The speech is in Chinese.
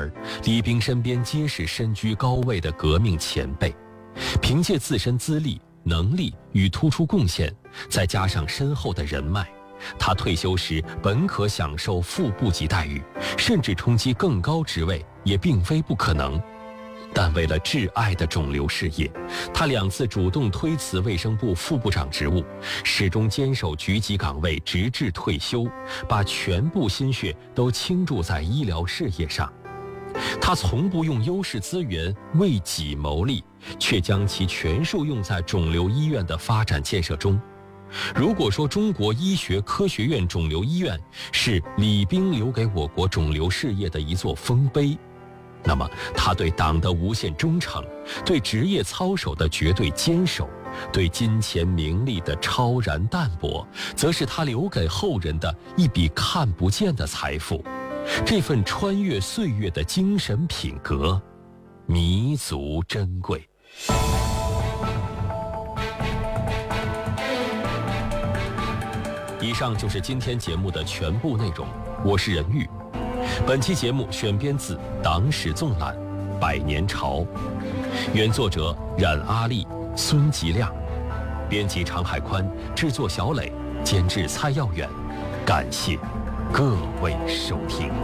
而，李冰身边皆是身居高位的革命前辈，凭借自身资历、能力与突出贡献，再加上深厚的人脉，他退休时本可享受副部级待遇，甚至冲击更高职位也并非不可能。但为了挚爱的肿瘤事业，他2次主动推辞卫生部副部长职务，始终坚守局级岗位，直至退休，把全部心血都倾注在医疗事业上。他从不用优势资源为己谋利，却将其全数用在肿瘤医院的发展建设中。如果说中国医学科学院肿瘤医院是李冰留给我国肿瘤事业的一座丰碑，那么他对党的无限忠诚，对职业操守的绝对坚守，对金钱名利的超然淡泊，则是他留给后人的一笔看不见的财富。这份穿越岁月的精神品格，弥足珍贵。以上就是今天节目的全部内容，我是任玉。本期节目选编自《党史纵览》《百年潮》，原作者冉阿丽、孙吉亮，编辑常海宽，制作小磊，监制蔡耀远。感谢各位收听。